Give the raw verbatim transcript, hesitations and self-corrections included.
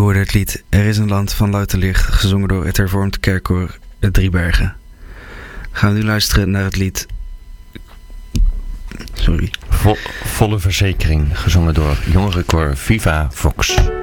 hoorde het lied Er is een land van louter licht, gezongen door het hervormd kerkkoor Het Driebergen. Gaan we nu luisteren naar het lied... Sorry. Vo- volle verzekering, gezongen door jongerenkoor Viva Vox.